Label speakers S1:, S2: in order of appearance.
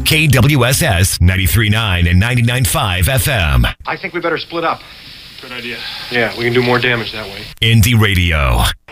S1: KWSS 93.9 and 99.5 FM.
S2: I think we better split up.
S3: Good idea.
S2: Yeah, we can do more damage that way.
S1: Indie Radio.